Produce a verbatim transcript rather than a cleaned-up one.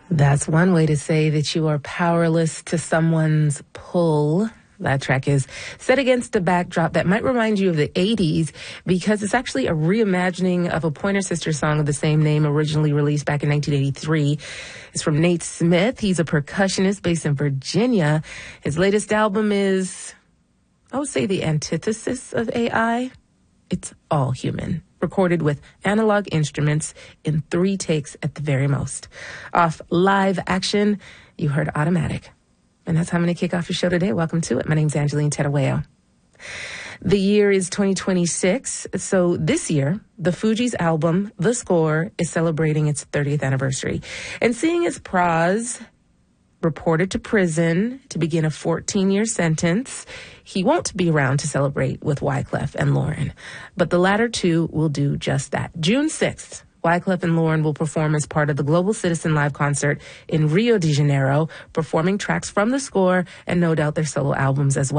That's one way to say that you are powerless to someone's pull. That track is set against a backdrop that might remind you of the eighties because it's actually a reimagining of a Pointer Sisters song of the same name originally released back in nineteen eighty-three. It's from Nate Smith. He's a percussionist based in Virginia. His latest album is, I would say, the antithesis of A I. It's all human, recorded with analog instruments in three takes at the very most. Off Live Action, you heard Automatic. And that's how I'm going to kick off your show today. Welcome to it. My name's Angeline Tedaweo. The year is twenty twenty-six. So this year, the Fugees' album, The Score, is celebrating its thirtieth anniversary. And seeing as Pras reported to prison to begin a fourteen-year sentence, he won't be around to celebrate with Wyclef and Lauren. But the latter two will do just that. June sixth, Wyclef and Lauren will perform as part of the Global Citizen Live concert in Rio de Janeiro, performing tracks from The Score and no doubt their solo albums as well.